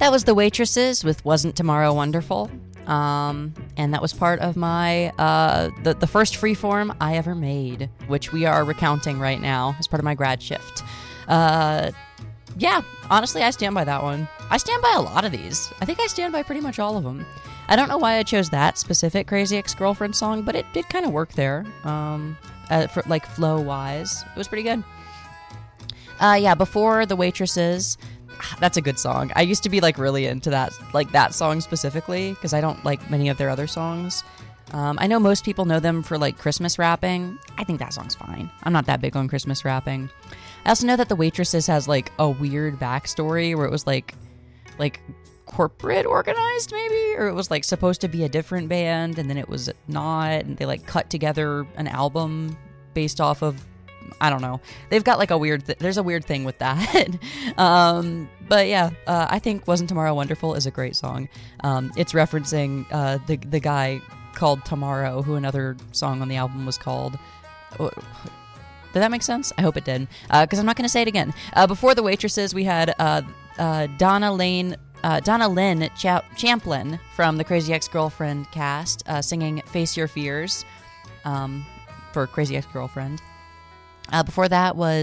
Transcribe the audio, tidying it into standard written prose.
That was The Waitresses with Wasn't Tomorrow Wonderful? And that was part of my, the first freeform I ever made, which we are recounting right now as part of my grad shift. Yeah, honestly, I stand by that one. I stand by a lot of these. I think I stand by pretty much all of them. I don't know why I chose that specific Crazy Ex-Girlfriend song, but it did kind of work there, for, like, flow-wise. It was pretty good. Yeah, before The Waitresses... That's a good song. I used to be, like, really into that, like, that song specifically, because I don't like many of their other songs. I know most people know them for, like, Christmas rapping. I think that song's fine. I'm not that big on Christmas rapping. I also know that The Waitresses has, like, a weird backstory where it was, like, corporate organized, maybe? Or it was, like, supposed to be a different band, and then it was not, and they, like, cut together an album based off of, I don't know. They've got, like, a weird... there's a weird thing with that. But, yeah, I think Wasn't Tomorrow Wonderful is a great song. It's referencing the guy called Tomorrow, who another song on the album was called... Did that make sense? I hope it did. Because I'm not going to say it again. Before The Waitresses, we had Donna Lynn Champlin from the Crazy Ex-Girlfriend cast singing Face Your Fears for Crazy Ex-Girlfriend. Before that was